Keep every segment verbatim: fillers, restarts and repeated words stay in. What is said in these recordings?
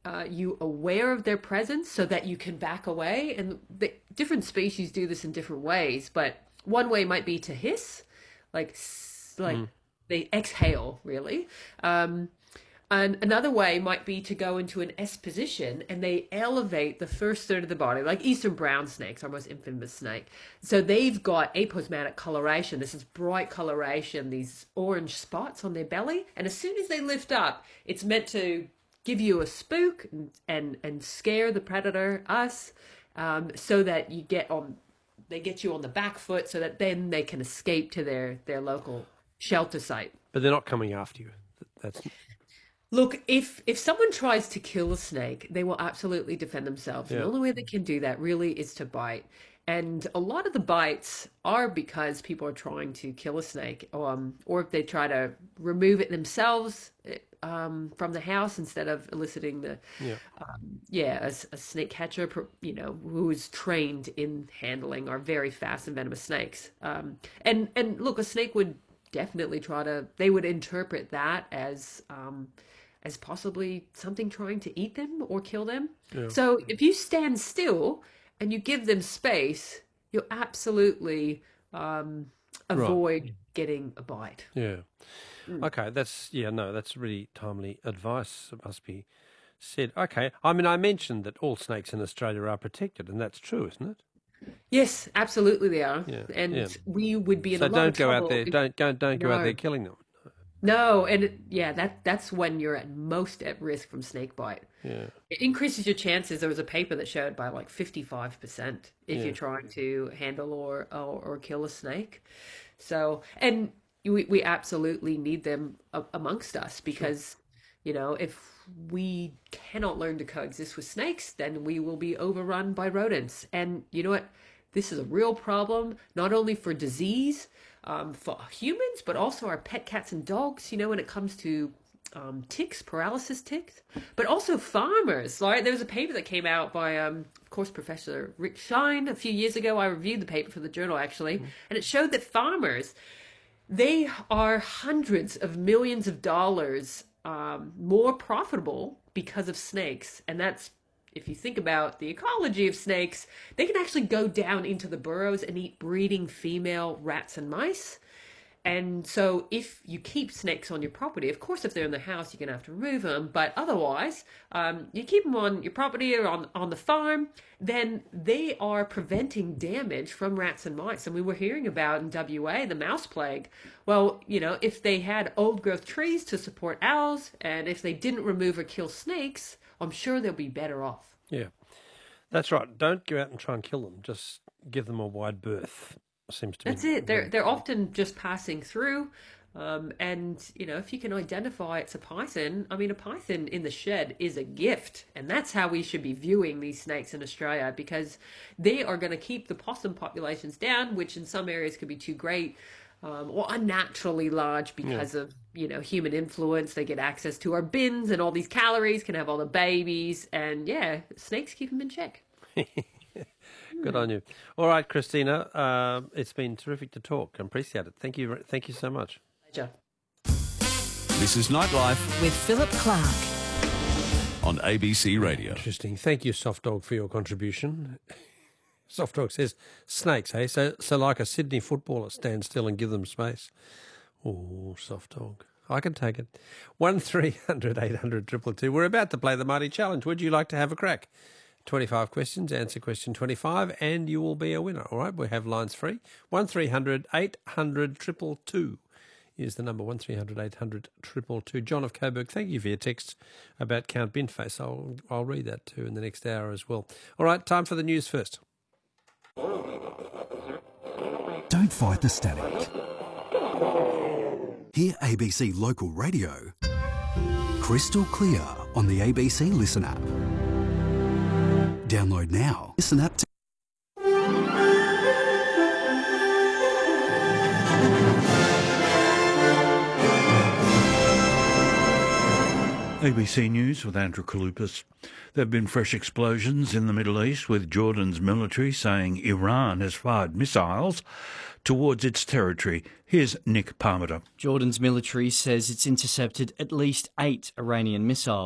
uh, you aware of their presence so that you can back away. And the different species do this in different ways, but one way might be to hiss, like like Mm. they exhale really. Um, and another way might be to go into an S position and they elevate the first third of the body, like eastern brown snakes, our most infamous snake. So they've got aposematic coloration. This is bright coloration, these orange spots on their belly. And as soon as they lift up, it's meant to give you a spook and and, and scare the predator, us, um, so that you get on, they get you on the back foot so that then they can escape to their, their local shelter site. But they're not coming after you. That's Look, if if someone tries to kill a snake, they will absolutely defend themselves. And yeah. the only way they can do that really is to bite. And a lot of the bites are because people are trying to kill a snake, um, or if they try to remove it themselves um, from the house instead of eliciting the, Yeah. um, yeah, a, a snake catcher, you know, who is trained in handling our very fast and venomous snakes. Um, and and look, a snake would definitely try to. They would interpret that as. Um, as possibly something trying to eat them or kill them. Yeah. So if you stand still and you give them space, you'll absolutely um, avoid Right. getting a bite. Yeah. Okay, that's, yeah, no, that's really timely advice, it must be said. Okay, I mean, I mentioned that all snakes in Australia are protected, and that's true, isn't it? Yes, absolutely they are. Yeah, And yeah. we would be in So a lot don't of go trouble. out there, if- don't go, don't go out No. there killing them. No, and it- yeah, that that's when you're at most at risk from snake bite. Yeah, It increases your chances. There was a paper that showed by like fifty-five percent if Yeah. you're trying to handle or, or or kill a snake. So, and we we absolutely need them a- amongst us because, you know, if we cannot learn to coexist with snakes, then we will be overrun by rodents. And you know what? This is a real problem, not only for disease, um, for humans, but also our pet cats and dogs, you know, when it comes to um, ticks, paralysis ticks, but also farmers. Right? There was a paper that came out by, um, of course, Professor Rick Shine a few years ago. I reviewed the paper for the journal, actually, and it showed that farmers, they are hundreds of millions of dollars um, more profitable because of snakes. And that's, if you think about the ecology of snakes, they can actually go down into the burrows and eat breeding female rats and mice. And so if you keep snakes on your property, of course, if they're in the house, you're going to have to remove them. But otherwise, um, you keep them on your property or on, on the farm, then they are preventing damage from rats and mice. And we were hearing about in W A, the mouse plague. Well, you know, if they had old growth trees to support owls, and if they didn't remove or kill snakes, I'm sure they'll be better off. yeah. That's right. Don't go out and try and kill them. Just give them a wide berth. Seems to That's be it. They're very- they're often just passing through, um, and you know if you can identify it's a python. I mean, a python in the shed is a gift, and that's how we should be viewing these snakes in Australia because they are going to keep the possum populations down, which in some areas could be too great. Um, or unnaturally large because of you know human influence. They get access to our bins and all these calories, can have all the babies, and yeah, snakes keep them in check. Good on you. All right, Christina, uh, it's been terrific to talk. I appreciate it. Thank you. Thank you so much. Pleasure. This is Nightlife With Philip Clark. on A B C Radio. Interesting. Thank you, Soft Dog, for your contribution. Soft Dog says snakes, hey? So, so like a Sydney footballer, stand still and give them space. Oh, Soft Dog. I can take it. one three hundred eight hundred two two two. We're about to play the Mighty Challenge. Would you like to have a crack? twenty-five questions, answer question twenty-five, and you will be a winner. All right, we have lines free. one three hundred eight hundred two two two is the number, one three hundred eight hundred two two two. John of Coburg, thank you for your text about Count Binface. I'll, I'll read that too in the next hour as well. All right, time for the news first. Don't fight the static. Hear A B C Local Radio crystal clear on the A B C Listen app. Download now. Listen app to A B C News with Andrew Kalupas. There have been fresh explosions in the Middle East, with Jordan's military saying Iran has fired missiles towards its territory. Here's Nick Parmenter. Jordan's military says it's intercepted at least eight Iranian missiles.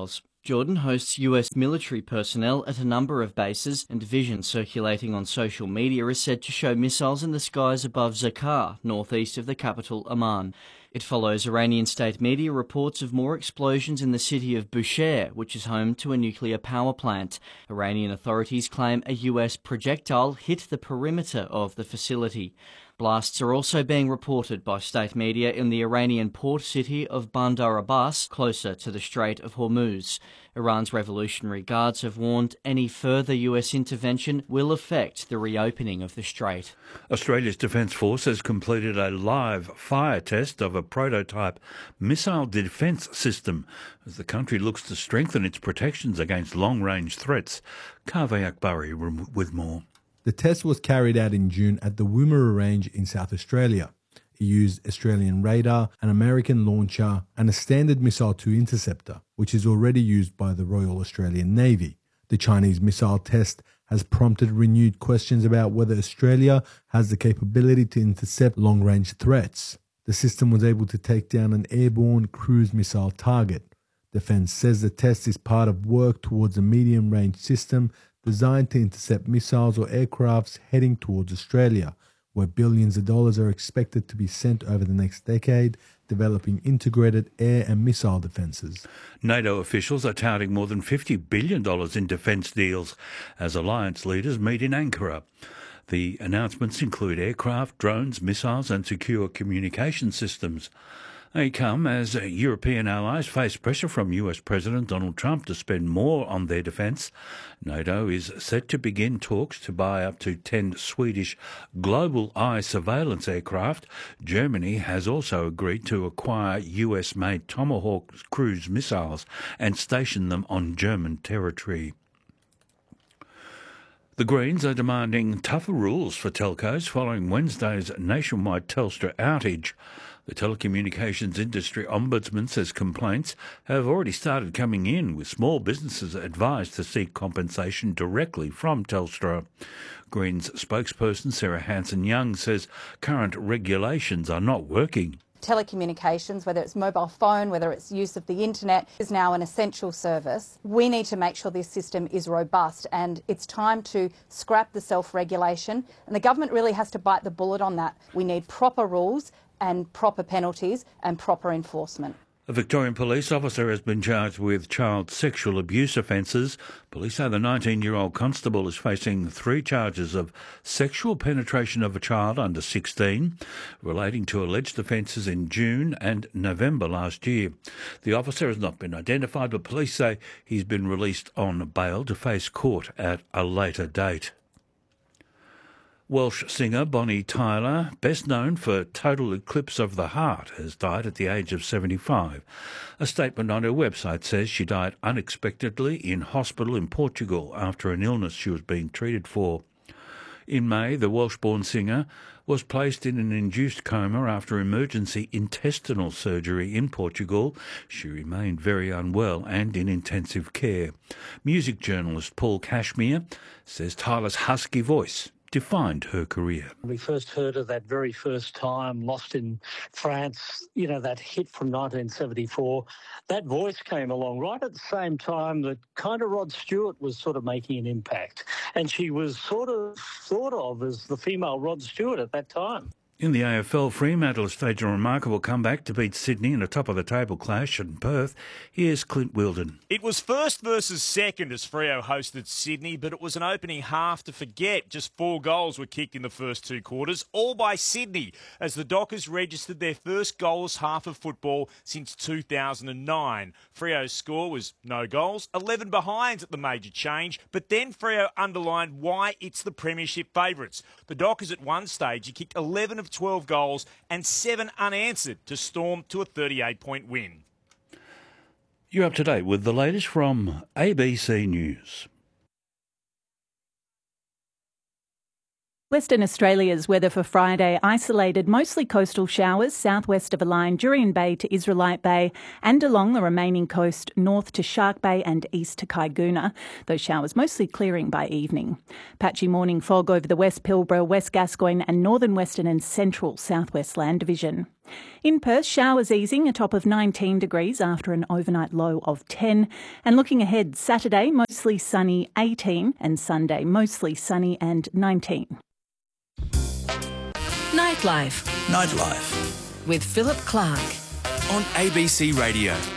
Jordan hosts U S military personnel at a number of bases, and vision circulating on social media is said to show missiles in the skies above Zakar, northeast of the capital Amman. It follows Iranian state media reports of more explosions in the city of Bushehr, which is home to a nuclear power plant. Iranian authorities claim a U S projectile hit the perimeter of the facility. Blasts are also being reported by state media in the Iranian port city of Bandar Abbas, closer to the Strait of Hormuz. Iran's Revolutionary Guards have warned any further U S intervention will affect the reopening of the strait. Australia's Defence Force has completed a live fire test of a prototype missile defence system as the country looks to strengthen its protections against long-range threats. Kaveh Akbari with more. The test was carried out in June at the Woomera Range in South Australia. It used Australian radar, an American launcher, and a Standard Missile two interceptor, which is already used by the Royal Australian Navy. The Chinese missile test has prompted renewed questions about whether Australia has the capability to intercept long-range threats. The system was able to take down an airborne cruise missile target. Defence says the test is part of work towards a medium-range system designed to intercept missiles or aircrafts heading towards Australia, where billions of dollars are expected to be sent over the next decade, developing integrated air and missile defences. NATO officials are touting more than fifty billion dollars in defence deals as alliance leaders meet in Ankara. The announcements include aircraft, drones, missiles and secure communication systems. They come as European allies face pressure from U S President Donald Trump to spend more on their defence. NATO is set to begin talks to buy up to ten Swedish Global Eye surveillance aircraft. Germany has also agreed to acquire U S-made Tomahawk cruise missiles and station them on German territory. The Greens are demanding tougher rules for telcos following Wednesday's nationwide Telstra outage. The telecommunications industry ombudsman says complaints have already started coming in, with small businesses advised to seek compensation directly from Telstra. Greens spokesperson Sarah Hanson-Young says current regulations are not working. Telecommunications, whether it's mobile phone, whether it's use of the internet, is now an essential service. We need to make sure this system is robust, and it's time to scrap the self-regulation, and the government really has to bite the bullet on that. We need proper rules and proper penalties and proper enforcement. A Victorian police officer has been charged with child sexual abuse offences. Police say the nineteen-year-old constable is facing three charges of sexual penetration of a child under sixteen, relating to alleged offences in June and November last year. The officer has not been identified, but police say he's been released on bail to face court at a later date. Welsh singer Bonnie Tyler, best known for Total Eclipse of the Heart, has died at the age of seventy-five. A statement on her website says she died unexpectedly in hospital in Portugal after an illness she was being treated for. In May, the Welsh-born singer was placed in an induced coma after emergency intestinal surgery in Portugal. She remained very unwell and in intensive care. Music journalist Paul Cashmere says Tyler's husky voice defined her career. We first heard her that very first time, Lost in France, you know, that hit from nineteen seventy-four. That voice came along right at the same time that kind of Rod Stewart was sort of making an impact. And she was sort of thought of as the female Rod Stewart at that time. In the A F L, Fremantle has staged a remarkable comeback to beat Sydney in a top-of-the-table clash in Perth. Here's Clint Wilden. It was first versus second as Freo hosted Sydney, but it was an opening half to forget. Just four goals were kicked in the first two quarters, all by Sydney, as the Dockers registered their first goalless half of football since two thousand nine. Freo's score was no goals, eleven behinds at the major change, but then Freo underlined why it's the premiership favourites. The Dockers at one stage, he kicked eleven of twelve goals and seven unanswered to storm to a thirty-eight point win. You're up to date with the latest from A B C News. Western Australia's weather for Friday: isolated, mostly coastal showers southwest of a line Jurien Bay to Israelite Bay and along the remaining coast north to Shark Bay and east to Kaiguna. Those showers mostly clearing by evening. Patchy morning fog over the West Pilbara, West Gascoyne and northern Western and central southwest land division. In Perth, showers easing, a top of nineteen degrees after an overnight low of ten. And looking ahead, Saturday, mostly sunny, eighteen, and Sunday, mostly sunny and nineteen. Nightlife. Nightlife With Philip Clark. on A B C Radio.